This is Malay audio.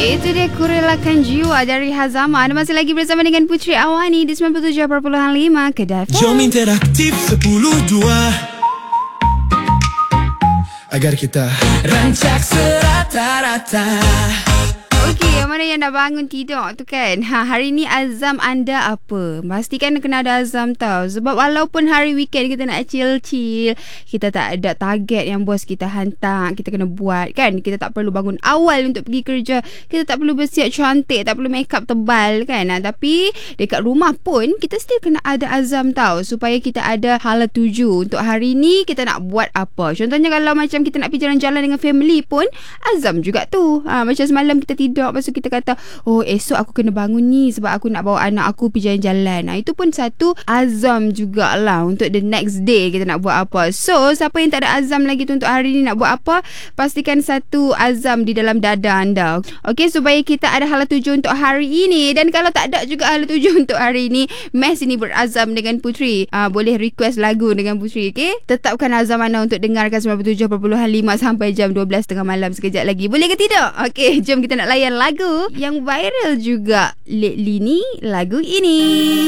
Itu dia Kurelakan Jiwa dari Hazama. Anda masih lagi bersama dengan Putri Awani di 97.5 Kedah FM. Jom interaktif 10-2 agar kita rancak serata-rata. Okey, yang mana yang dah bangun tidur tu kan? Hari ni azam anda apa? Pastikan kena ada azam tau. Sebab walaupun hari weekend kita nak chill-chill, kita tak ada target yang bos kita hantar, kita kena buat kan? Kita tak perlu bangun awal untuk pergi kerja. Kita tak perlu bersiap cantik, tak perlu make up tebal kan? Tapi dekat rumah pun kita still kena ada azam tau, supaya kita ada hala tuju untuk hari ni kita nak buat apa. Contohnya kalau macam kita nak pergi jalan-jalan dengan family pun, azam juga tu. Macam semalam kita tidur, lepas tu kita kata, oh esok aku kena bangun ni sebab aku nak bawa anak aku pergi jalan-jalan. Itu pun satu azam jugalah untuk the next day kita nak buat apa. So siapa yang tak ada azam lagi tu untuk hari ni nak buat apa, pastikan satu azam di dalam dada anda. Okey, supaya kita ada hala tuju untuk hari ini. Dan kalau tak ada juga hala tuju untuk hari ini, Mes ini berazam dengan Putri, boleh request lagu dengan Putri. Okey, tetapkan azam anda untuk dengarkan 97.5 sampai jam 12.30 malam sekejap lagi. Boleh ke tidak? Okey, jom kita nak layan lagu yang viral juga lately ni, lagu ini.